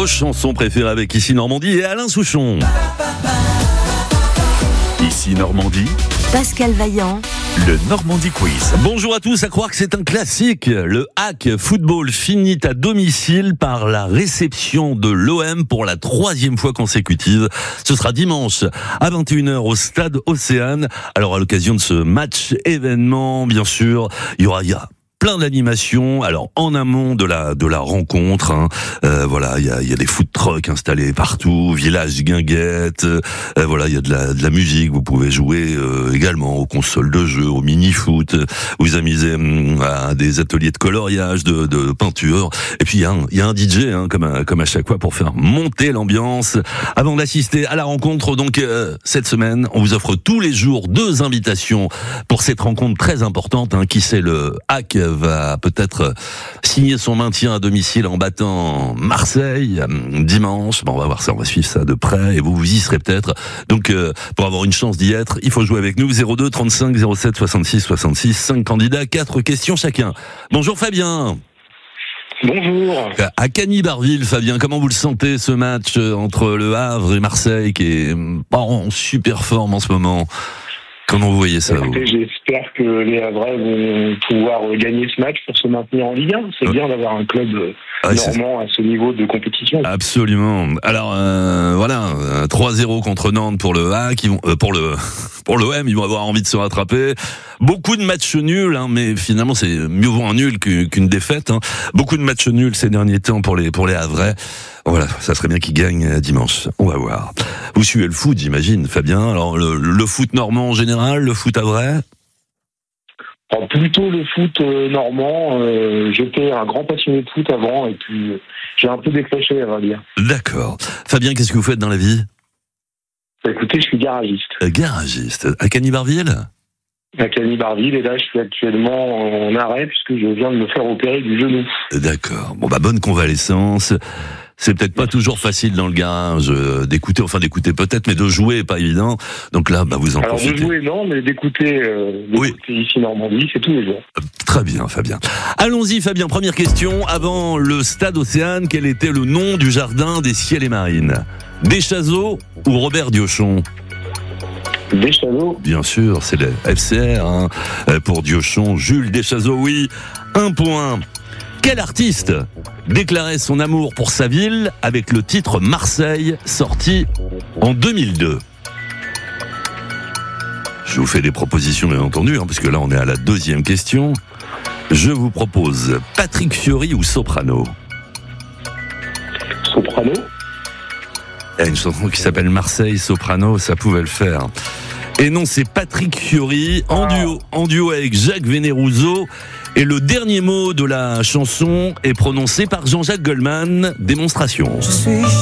vos chansons préférées avec Ici Normandie et Alain Souchon. Ici Normandie, Pascal Vaillant, le Normandie Quiz. Bonjour à tous, à croire que c'est un classique. Le HAC Football finit à domicile par la réception de l'OM pour la 3e fois consécutive. Ce sera dimanche à 21h au stade Océane. Alors à l'occasion de ce match événement, bien sûr, il y aura plein d'animations. Alors en amont de la rencontre, voilà, il y a des food trucks installés partout, village guinguette. Voilà, il y a de la musique. Vous pouvez jouer également aux consoles de jeux, au mini foot. Vous amusez à des ateliers de coloriage, de peinture. Et puis il y a un DJ, comme à chaque fois, pour faire monter l'ambiance. Avant d'assister à la rencontre, donc cette semaine, on vous offre tous les jours 2 invitations pour cette rencontre très importante. Qui sait, le HAC va peut-être signer son maintien à domicile en battant Marseille dimanche. Bon, on va voir ça, on va suivre ça de près et vous y serez peut-être. Donc pour avoir une chance d'y être, il faut jouer avec nous. 02 35 07 66 66, 5 candidats, 4 questions chacun. Bonjour Fabien. Bonjour. À Cagny-Barville, Fabien, comment vous le sentez, ce match entre Le Havre et Marseille qui est pas en super forme en ce moment? Comment vous voyez ça? Écoutez, j'espère que les Havrais vont pouvoir gagner ce match pour se maintenir en Ligue 1. C'est bien d'avoir un club normand à ce niveau de compétition. Absolument. Alors voilà, 3-0 contre Nantes pour le HAC, pour l'OM, ils vont avoir envie de se rattraper. Beaucoup de matchs nuls, mais finalement c'est mieux vaut un nul qu'une défaite. Beaucoup de matchs nuls ces derniers temps pour les Havrais. Voilà, ça serait bien qu'ils gagnent dimanche. On va voir. Vous suivez le foot, j'imagine, Fabien. Alors le foot normand en général, le foot havrais? Plutôt le foot normand. J'étais un grand passionné de foot avant et puis j'ai un peu décroché, à vrai dire. D'accord. Fabien, qu'est-ce que vous faites dans la vie? Écoutez, je suis garagiste. Garagiste. À Cagny-Barville? À Cagny-Barville, et là je suis actuellement en arrêt puisque je viens de me faire opérer du genou. D'accord. Bon, bonne convalescence. C'est peut-être pas toujours facile dans le garage d'écouter peut-être, mais de jouer, pas évident. Donc là, vous en profitez. Alors de jouer, non, mais d'écouter Ici Normandie, c'est tous les jours. Très bien, Fabien. Allons-y, Fabien. Première question. Avant le stade Océane, quel était le nom du jardin des Ciels et Marines? Deschazeaux ou Robert Diochon? Deschazeaux. Bien sûr, c'est le FCR pour Diochon. Jules Deschazeaux, oui. 1 point. Quel artiste déclarait son amour pour sa ville avec le titre Marseille, sorti en 2002? Je vous fais des propositions, bien entendu, parce que là, on est à la 2e question. Je vous propose Patrick Fiori ou Soprano? Soprano. Il y a une chanson qui s'appelle Marseille, Soprano, ça pouvait le faire. Et non, c'est Patrick Fiori, en duo avec Jacques Veneruso. Et le dernier mot de la chanson est prononcé par Jean-Jacques Goldman. Démonstration.